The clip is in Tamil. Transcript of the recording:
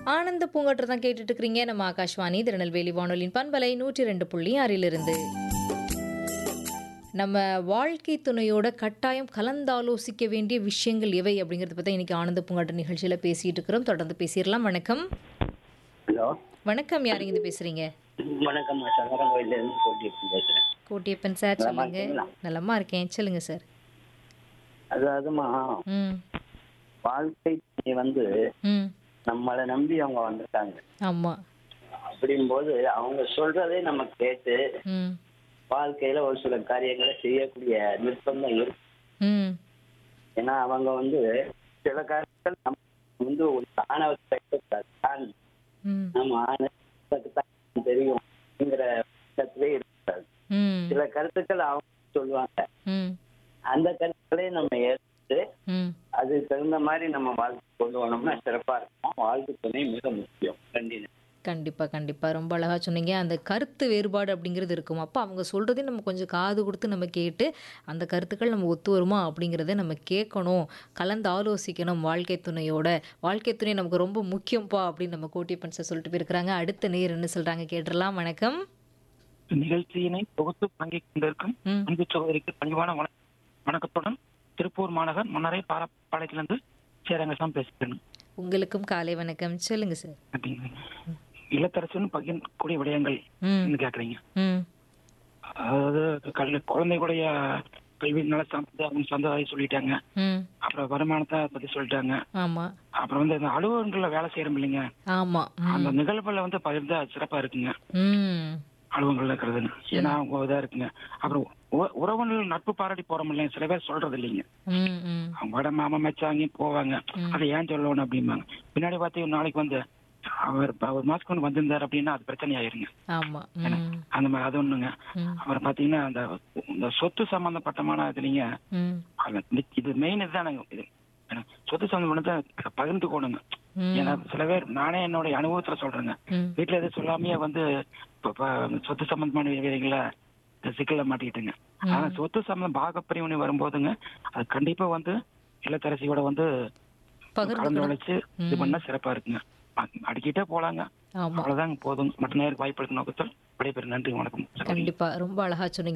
ஆனந்த பூங்காற்று தான் கேட்டுட்டு இருக்கிறீங்க. நம்ம ஆகாஷ்வாணி திருநெல்வேலி வானொலியின் பண்பலை 102.6 நம்ம வாழ்க்கை துணையோட கட்டாயம் கலந்தாலோசிக்க வேண்டிய விஷயங்கள் எவை அப்படிங்கிறத பற்றி இன்னைக்கு ஆனந்த பூங்காற்று நிகழ்ச்சியில் பேசிட்டு இருக்கிறோம். தொடர்ந்து பேசிடலாம். வணக்கம். ஹலோ, வணக்கம். யாருங்க இது பேசுறீங்க? வணக்கம். நான் சங்கரங்கோயிலேருந்து கோட்டியப்பன் பேசுகிறேன். கோட்டியப்பன் சார் நலமா சொல்லுங்க. இருக்கீங்களா? நலமா இருக்கேன், சொல்லுங்க சார். அதாவதுமா, ம் வாழ்க்கை துணை வந்து ம் நம்மளை நம்பி அவங்க வந்துட்டாங்க. ஆமாம். அப்படிங்கும்போது அவங்க சொல்றதை நம்ம கேட்டு ம் வாழ்க்கையில ஒரு சில காரியங்களை செய்யக்கூடிய நிர்பந்தம் இருக்கு. ம் ஏன்னா அவங்க வந்து சில காரியங்கள் நம்ம வந்து ஒரு ஆணவத்தை தான் ம் நம்ம ஆணவத்துக்கு தான் தெரியும் அப்படிங்கிற பட்சத்திலே இருக்காது. ம் சில கருத்துக்கள் அவங்க சொல்லுவாங்க. ம் அந்த கருத்துக்களை நம்ம ஏற்று ம் அதுக்கு தகுந்த மாதிரி நம்ம வாழ்க்கை கொண்டு போனோம்னா சிறப்பா இருக்கும். வாழ்க்கை துணை மிக முக்கியம். நன்றி. கண்டிப்பாக கண்டிப்பாக ரொம்ப அழகாக சொன்னீங்க. அந்த கருத்து வேறுபாடு அப்படிங்கிறது இருக்கும். அப்போ அவங்க சொல்கிறதையும் நம்ம கொஞ்சம் காது கொடுத்து நம்ம கேட்டு அந்த கருத்துக்கள் நம்ம ஒத்து வருமா அப்படிங்கிறத நம்ம கேட்கணும், கலந்து ஆலோசிக்கணும் வாழ்க்கை துணையோட. வாழ்க்கை துணை நமக்கு ரொம்ப முக்கியம்ப்பா அப்படின்னு நம்ம கோட்டியப்பன் சார் சொல்லிட்டு போயிருக்கிறாங்க. அடுத்த நேர் என்ன சொல்கிறாங்க கேட்டுடலாம். வணக்கம். நிகழ்ச்சியினை தொகுத்து பங்கிக் கொண்டிருக்கும் ம் அன்பு சகோதரிக்கு பணிவான வணக்கத்துடன் திருப்பூர் மாநகர் மன்னரை பாளையத்திலிருந்து சேரங்கசாமி பேசுகிறேன். உங்களுக்கும் காலை வணக்கம். சொல்லுங்க சார். அப்படிங்கிறீங்க இல்லத்தரசன் பகிரக்கூடிய விடயங்கள் ம் கேக்குறீங்க. ம் அதாவது குழந்தைகளுடைய கல்வி நல அவங்க சொந்ததாகி சொல்லிட்டாங்க. ம் அப்புறம் வருமானத்தை பத்தி சொல்லிட்டாங்க. ஆமாம் அப்புறம் வந்து இந்த அலுவலகங்கள்ல வேலை செய்யறோம் இல்லைங்க, ஆமாம். அந்த நிகழ்வுல வந்து பகிர்ந்தா சிறப்பா இருக்குங்க. ம் அலுவலகங்கள்ல இருக்கிறதுன்னு ஏன்னா அவங்க இதா இருக்குங்க. அப்புறம் உறவுகள் நட்பு பாராட்டி போறோம் இல்லைங்க, சில பேர் சொல்றது இல்லைங்க. ம் ம் அவங்களோட மாமா மச்சாங்க போவாங்க, அதை ஏன் சொல்லணும் அப்படிம்பாங்க. பின்னாடி பார்த்து ஒரு நாளைக்கு வந்து அவர் ஒரு மாசத்துக்கு ஒன்று வந்திருந்தாரு அப்படின்னா அது பிரச்சனை ஆயிருங்க. ஆமாம். அந்த மாதிரி அது ஒண்ணுங்க. ம் அப்புறம் பாத்தீங்கன்னா இந்த சொத்து சம்பந்தப்பட்டமான இதுலீங்க, ம் இது மெயின் இதுதானுங்க. இது சொத்து சம்பந்தப்பட்ட பகிர்ந்துக்கணுங்க. ஏன்னா சில பேர், நானே என்னோட அனுபவத்துல சொல்றேங்க, ம் வீட்டுல எதுவும் சொல்லாமையே வந்து சொத்து சம்பந்தமான விஷயங்கள சிக்கல மாட்டிக்கிட்டுங்க. ஆனா சொத்து சம்பந்தம் பாகப்பிரிவினை வரும்போதுங்க அது கண்டிப்பா வந்து இல்லத்தரசியோட வந்து கலந்து உழைச்சு இது பண்ணா சிறப்பா இருக்குங்க. அடிக்கிட்டே போலாங்க. ஆமாம். அவ்வளவுதாங்க, போதும். மற்ற நேருக்கு வாய்ப்பு நோக்கத்தில் விடைபெறும். நன்றி, வணக்கம். கண்டிப்பாக ரொம்ப அழகாக சொன்னீங்க.